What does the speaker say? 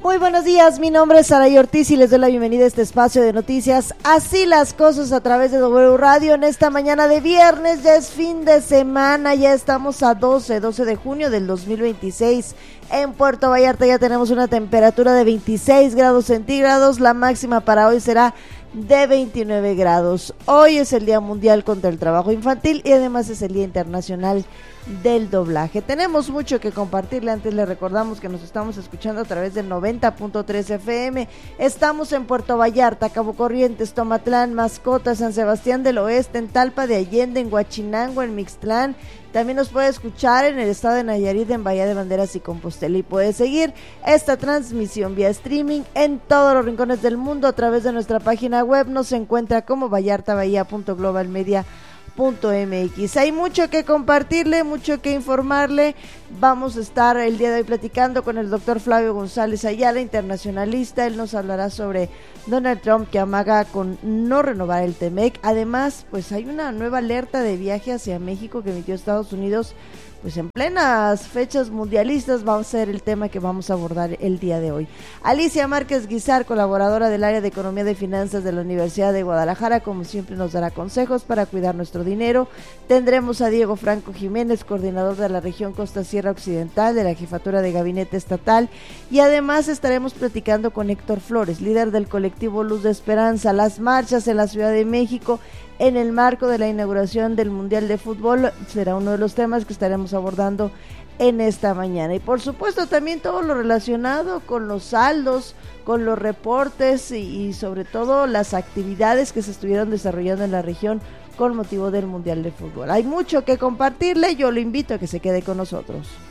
Muy buenos días, mi nombre es Saray Ortiz y les doy la bienvenida a este espacio de noticias. Así las cosas a través de W Radio en esta mañana de viernes, ya es fin de semana, ya estamos a 12 de junio del 2026. En Puerto Vallarta ya tenemos una temperatura de 26 grados centígrados, la máxima para hoy será de 29 grados. Hoy es el Día Mundial contra el Trabajo Infantil y además es el Día Internacional del Doblaje. Tenemos mucho que compartirle. Antes le recordamos que nos estamos escuchando a través del 90.3 FM. Estamos en Puerto Vallarta, Cabo Corrientes, Tomatlán, Mascota, San Sebastián del Oeste, en Talpa de Allende, en Huachinango, en Mixtlán. También nos puede escuchar en el estado de Nayarit, en Bahía de Banderas y Compostela, y puede seguir esta transmisión vía streaming en todos los rincones del mundo a través de nuestra página web. Nos encuentra como vallartabahía.globalmedia.mx. Hay mucho que compartirle, mucho que informarle. Vamos a estar el día de hoy platicando con el doctor Flavio González Ayala, internacionalista. Él nos hablará sobre Donald Trump, que amaga con no renovar el TEMEC. Además, pues hay una nueva alerta de viaje hacia México que emitió Estados Unidos, pues en plenas fechas mundialistas. Va a ser el tema que vamos a abordar el día de hoy. Alicia Márquez Guizar, colaboradora del área de Economía y Finanzas de la Universidad de Guadalajara, como siempre nos dará consejos para cuidar nuestro dinero. Tendremos a Diego Franco Jiménez, coordinador de la región Costa Sierra Occidental de la Jefatura de Gabinete Estatal, y además estaremos platicando con Héctor Flores, líder del colectivo Luz de Esperanza. Las marchas en la Ciudad de México en el marco de la inauguración del Mundial de Fútbol será uno de los temas que estaremos abordando en esta mañana. Y por supuesto también todo lo relacionado con los saldos, con los reportes y sobre todo las actividades que se estuvieron desarrollando en la región con motivo del Mundial de Fútbol. Hay mucho que compartirle, yo lo invito a que se quede con nosotros.